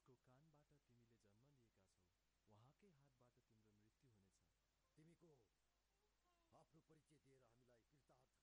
कानबाट तिमीले जन्म लिएका छौ, उहाँकै हातबाट तिम्रो मृत्यु हुनेछ। तिमी को हो? आफ्नो परिचय दिएर हामीलाई कृतार्थ